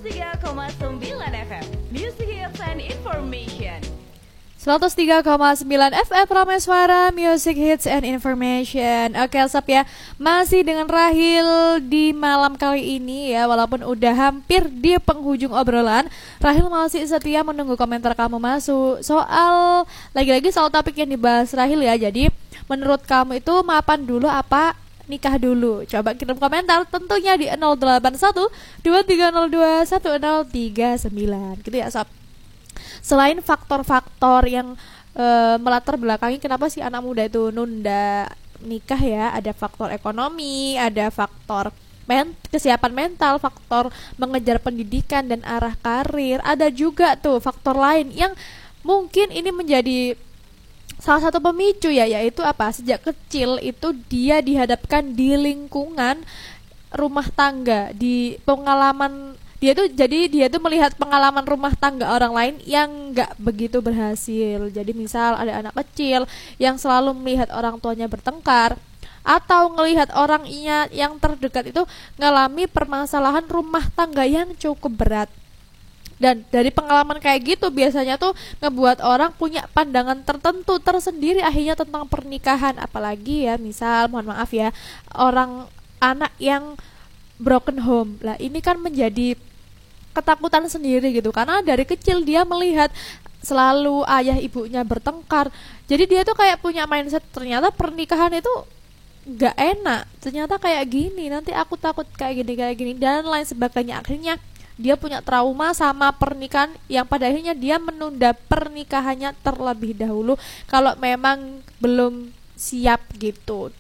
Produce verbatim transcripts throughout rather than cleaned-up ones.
tiga koma sembilan F M Music Hits and Information. seratus tiga koma sembilan F M Prameswara Music Hits and Information. Oke Sob ya, masih dengan Rahil di malam kali ini ya. Walaupun udah hampir di penghujung obrolan, Rahil masih setia menunggu komentar kamu masuk. Soal, lagi-lagi soal topik yang dibahas Rahil ya. Jadi menurut kamu itu mapan dulu apa nikah dulu? Coba kirim komentar tentunya di nol delapan satu dua tiga nol dua satu nol tiga sembilan gitu ya Sob. Selain faktor-faktor yang e, melatar belakangi kenapa sih anak muda itu nunda nikah ya, ada faktor ekonomi, ada faktor men- kesiapan mental, faktor mengejar pendidikan dan arah karir, ada juga tuh faktor lain yang mungkin ini menjadi salah satu pemicu ya, yaitu apa? Sejak kecil itu dia dihadapkan di lingkungan rumah tangga, di pengalaman dia tuh jadi dia tuh melihat pengalaman rumah tangga orang lain yang nggak begitu berhasil. Jadi misal ada anak kecil yang selalu melihat orang tuanya bertengkar, atau ngelihat orangnya yang terdekat itu ngalami permasalahan rumah tangga yang cukup berat. Dan dari pengalaman kayak gitu biasanya tuh ngebuat orang punya pandangan tertentu tersendiri akhirnya tentang pernikahan. Apalagi ya misal, mohon maaf ya, orang anak yang broken home. Lah ini kan menjadi ketakutan sendiri gitu, karena dari kecil dia melihat selalu ayah ibunya bertengkar. Jadi dia tuh kayak punya mindset ternyata pernikahan itu gak enak, ternyata kayak gini, nanti aku takut kayak gini kayak gini dan lain sebagainya. Akhirnya dia punya trauma sama pernikahan yang pada akhirnya dia menunda pernikahannya terlebih dahulu kalau memang belum siap gitu.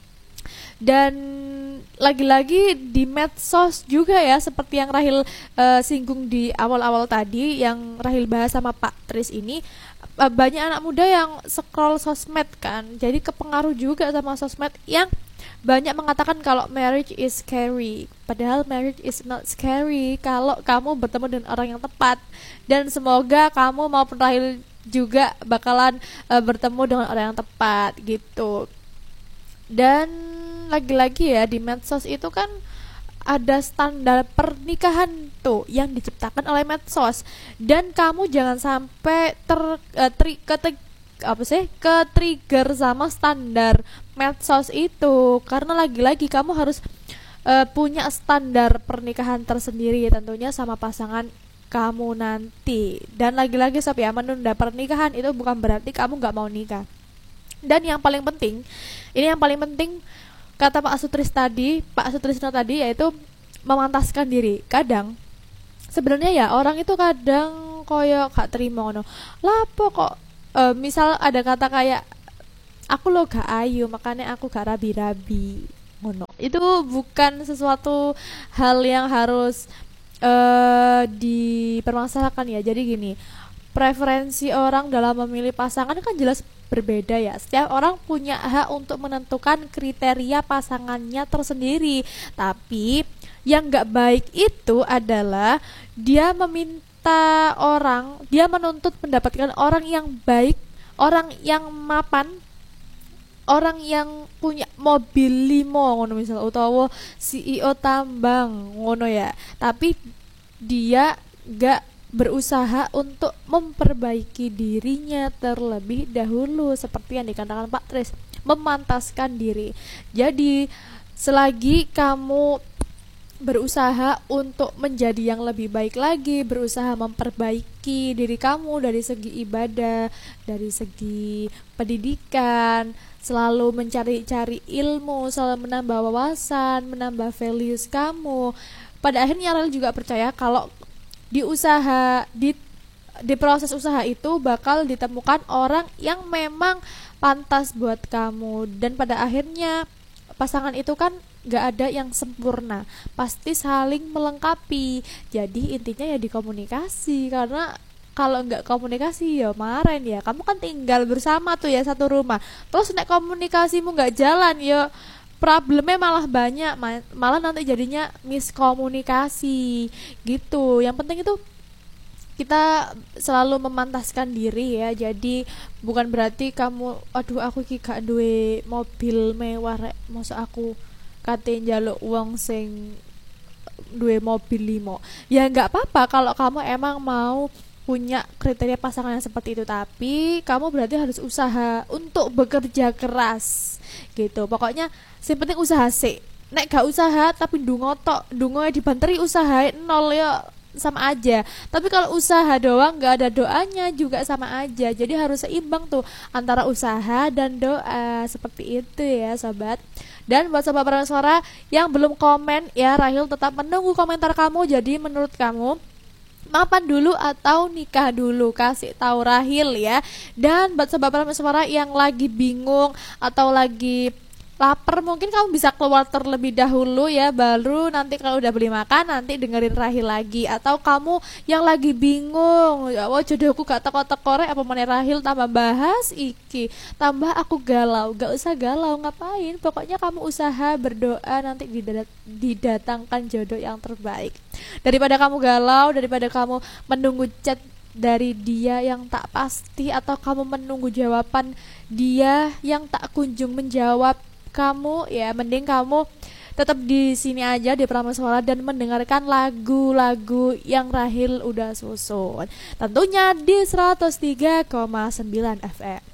Dan lagi-lagi di medsos juga ya, seperti yang Rahil uh, singgung di awal-awal tadi, yang Rahil bahas sama Pak Tris ini, uh, banyak anak muda yang scroll sosmed kan, jadi kepengaruh juga sama sosmed yang banyak mengatakan kalau marriage is scary. Padahal marriage is not scary kalau kamu bertemu dengan orang yang tepat. Dan semoga kamu maupun Rahil juga bakalan uh, bertemu dengan orang yang tepat gitu. Dan lagi-lagi ya, di medsos itu kan ada standar pernikahan tuh yang diciptakan oleh medsos, dan kamu jangan sampai ter uh, tri, ke apa sih ke trigger sama standar medsos itu, karena lagi-lagi kamu harus uh, punya standar pernikahan tersendiri tentunya sama pasangan kamu nanti. Dan lagi-lagi Sob ya, menunda pernikahan itu bukan berarti kamu nggak mau nikah. Dan yang paling penting, ini yang paling penting kata Pak Sutris tadi, Pak Sutrisno tadi, yaitu memantaskan diri. Kadang sebenarnya ya orang itu kadang koyo gak terima ngono. Lapo kok e, misal ada kata kayak aku lo gak ayu makanya aku gak rabi-rabi ngono. Itu bukan sesuatu hal yang harus e, dipermasalahkan ya. Jadi gini, preferensi orang dalam memilih pasangan kan jelas berbeda ya. Setiap orang punya hak untuk menentukan kriteria pasangannya tersendiri. Tapi yang gak baik itu adalah dia meminta orang, dia menuntut mendapatkan orang yang baik, orang yang mapan, orang yang punya mobil limo ngono misal, utawa C E O tambang ngono ya. Tapi dia gak berusaha untuk memperbaiki dirinya terlebih dahulu, seperti yang dikatakan Pak Tris, memantaskan diri. Jadi selagi kamu berusaha untuk menjadi yang lebih baik lagi, berusaha memperbaiki diri kamu dari segi ibadah, dari segi pendidikan, selalu mencari-cari ilmu, selalu menambah wawasan, menambah values kamu, pada akhirnya Rel juga percaya kalau di usaha di di proses usaha itu bakal ditemukan orang yang memang pantas buat kamu. Dan pada akhirnya pasangan itu kan gak ada yang sempurna, pasti saling melengkapi. Jadi intinya ya di komunikasi, karena kalau nggak komunikasi ya kemarin ya kamu kan tinggal bersama tuh ya satu rumah, terus nek komunikasimu nggak jalan ya problemnya malah banyak, malah nanti jadinya miskomunikasi gitu. Yang penting itu kita selalu memantaskan diri ya. Jadi bukan berarti kamu aduh aku iki gak duwe mobil mewah rek, mosok aku kate njaluk wong sing duwe mobil limo. Ya nggak apa-apa kalau kamu emang mau punya kriteria pasangan yang seperti itu, tapi kamu berarti harus usaha untuk bekerja keras gitu. Pokoknya yang penting usaha sih. Nek gak usaha tapi ndungo tok, ndungo dibanteri usaha nol ya sama aja. Tapi kalau usaha doang nggak ada doanya juga sama aja. Jadi harus seimbang tuh antara usaha dan doa, seperti itu ya sobat. Dan buat sobat Prameswara yang belum komen ya, Rahil tetap menunggu komentar kamu. Jadi menurut kamu mapan dulu atau nikah dulu? Kasih tahu Rahil ya. Dan buat sobat Prameswara yang lagi bingung atau lagi lapar, mungkin kamu bisa keluar terlebih dahulu ya, baru nanti kalau udah beli makan nanti dengerin Rahil lagi. Atau kamu yang lagi bingung, ya wah jodohku gak teko-teko rek, apa meneh Rahil tambah bahas iki, tambah aku galau. Gak usah galau, ngapain, pokoknya kamu usaha berdoa nanti didat- didatangkan jodoh yang terbaik. Daripada kamu galau, daripada kamu menunggu chat dari dia yang tak pasti, atau kamu menunggu jawaban dia yang tak kunjung menjawab kamu, ya mending kamu tetap di sini aja di Prameswara dan mendengarkan lagu-lagu yang Rahil udah susun, tentunya di seratus tiga koma sembilan F M.